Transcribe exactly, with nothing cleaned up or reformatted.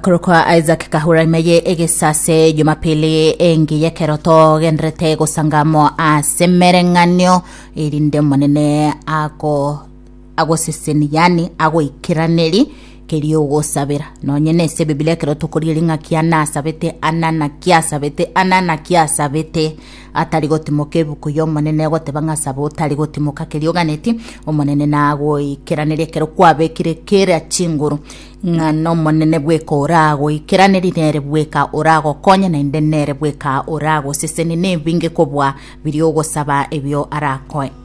Akorokwa Isaac Kahura imeye egesase Jumapili engi yekeroto genrete gosangamo asemerenganyo irinde monene ago ago seseni yani ago ikiraneri keriyo gosabira no nyene se Biblia keroto kuriringa kiana sabete anana kia sabete anana kia sabete atari gotimoke bukuyo monene gote banga sabo atari gotimoka keriyo ganeti omonene nago ikiraneri kero kwabekire kera chinguru ngano monene bweko orago ikiraneri nere bweka orago konya na inde nere bweka orago seseni ne binge kobwa biriyo gosaba ebyo arakoe